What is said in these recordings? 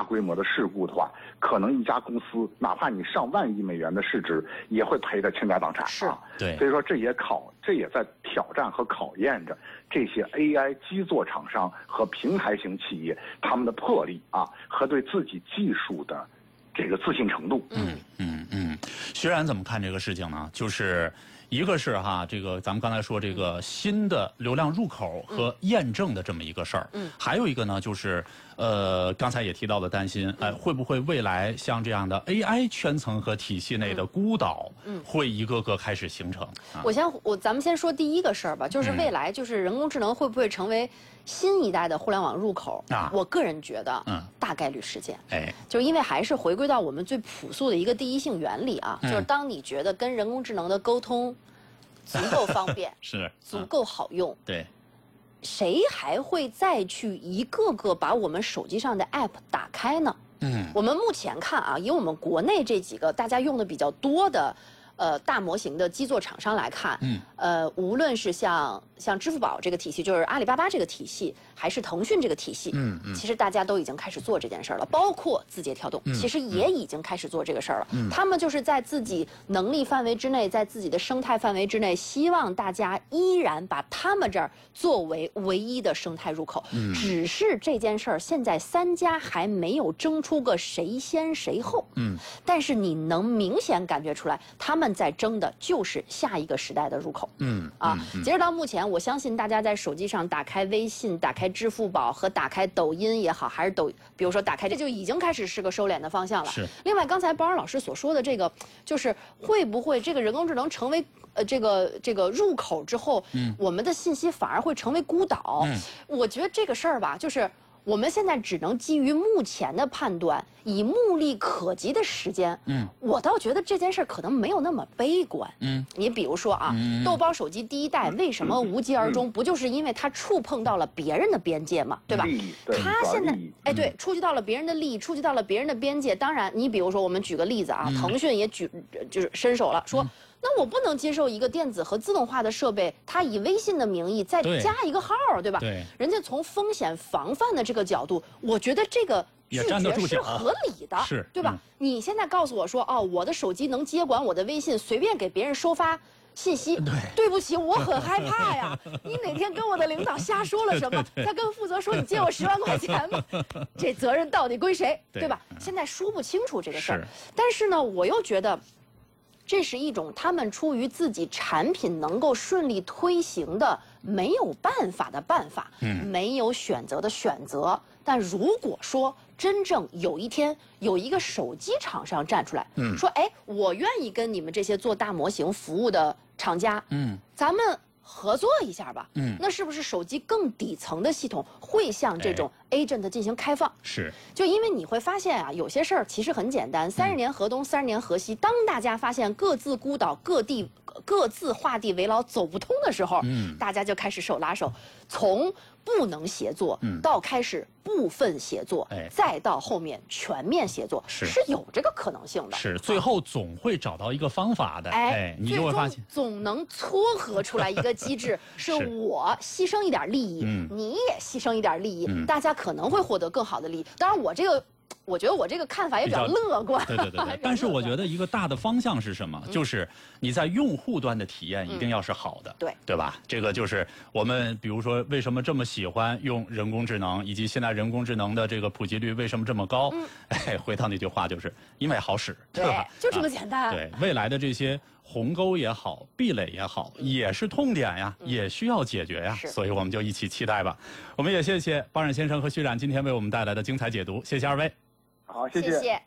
规模的事故的话，可能一家公司哪怕你上万亿美元的市值，也会赔得倾家荡产啊。 对， 所以说这也在挑战和考验着这些 AI 基座厂商和平台型企业他们的魄力啊，和对自己技术的这个自信程度。 徐冉怎么看这个事情呢？就是一个是这个咱们刚才说这个新的流量入口和验证的这么一个事儿，还有一个呢就是刚才也提到的担心，会不会未来像这样的 AI 圈层和体系内的孤岛，会一个个开始形成？ 咱们先说第一个事儿吧，就是未来就是人工智能会不会成为新一代的互联网入口？我个人觉得，大概率事件。就因为还是回归到我们最朴素的一个第一性原理啊，就是当你觉得跟人工智能的沟通足够方便， 是足够好用， 对， 谁还会再去一个个把我们手机上的 app 打开呢？我们目前看啊，以我们国内这几个大家用的比较多的大模型的基座厂商来看，无论是像支付宝这个体系，就是阿里巴巴这个体系，还是腾讯这个体系，其实大家都已经开始做这件事儿了。包括字节跳动，其实也已经开始做这个事儿了。他们就是在自己能力范围之内，在自己的生态范围之内，希望大家依然把他们这儿作为唯一的生态入口。只是这件事儿现在3家还没有争出个谁先谁后。但是你能明显感觉出来，他们在争的就是下一个时代的入口。截止到目前，我相信大家在手机上打开微信、打开支付宝和打开抖音也好，还是比如说打开这就已经开始是个收敛的方向了。另外，刚才包尔老师所说的这个，就是会不会这个人工智能成为这个入口之后，我们的信息反而会成为孤岛？我觉得这个事儿吧，就是。我们现在只能基于目前的判断，以目力可及的时间，我倒觉得这件事可能没有那么悲观。你比如说啊，豆包手机第1代为什么无疾而终？不就是因为它触碰到了别人的边界嘛，对吧？它现在对，触及到了别人的利益，触及到了别人的边界。当然，你比如说我们举个例子啊，腾讯也就是伸手了，说。那我不能接受一个电子和自动化的设备，它以微信的名义再加一个号，对吧？对，人家从风险防范的这个角度，我觉得这个拒绝是合理的，对吧？你现在告诉我说，哦，我的手机能接管我的微信，随便给别人收发信息，对不起，我很害怕呀。你哪天跟我的领导瞎说了什么，他跟负责说你借我10万块钱吗？这责任到底归谁，对吧？现在说不清楚这个事儿，但是呢，我又觉得。这是一种他们出于自己产品能够顺利推行的没有办法的办法，没有选择的选择。但如果说真正有一天有一个手机厂商站出来，说，哎，我愿意跟你们这些做大模型服务的厂家，咱们合作一下吧。那是不是手机更底层的系统会向这种 agent 进行开放？就因为你会发现啊，有些事儿其实很简单，30年河东，30年河西。当大家发现各自孤岛、各自画地为牢走不通的时候，大家就开始手拉手，从不能协作到开始部分协作，再到后面全面协作，是有这个可能性的。 最后总会找到一个方法的。你就会发现， 总能撮合出来一个机制，是我牺牲一点利益，你也牺牲一点利益，大家可能会获得更好的利益。当然，我觉得我这个看法也比较乐观。 对。但是我觉得一个大的方向是什么？就是你在用户端的体验一定要是好的，对吧？这个就是我们比如说为什么这么喜欢用人工智能，以及现在人工智能的这个普及率为什么这么高？回到那句话，就是因为好使，对吧？ 就这么简单。 对，未来的这些鸿沟也好，壁垒也好，也是痛点呀，也需要解决呀。所以我们就一起期待吧。我们也谢谢包冉先生和徐冉今天为我们带来的精彩解读，谢谢2位。 好，谢谢。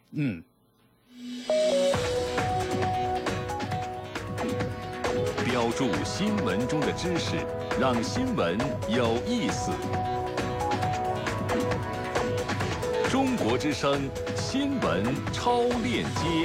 标注新闻中的知识，让新闻有意思。中国之声新闻超链接。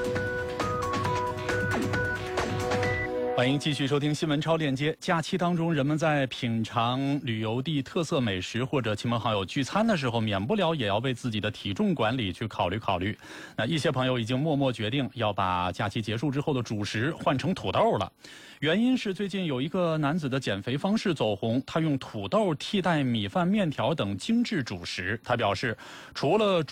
欢迎继续收听新闻超链接。假期当中，人们在品尝旅游地特色美食或者亲朋好友聚餐的时候，免不了也要为自己的体重管理去考虑。那一些朋友已经默默决定要把假期结束之后的主食换成土豆了。原因是最近有一个男子的减肥方式走红，他用土豆替代米饭、面条等精致主食。他表示，除了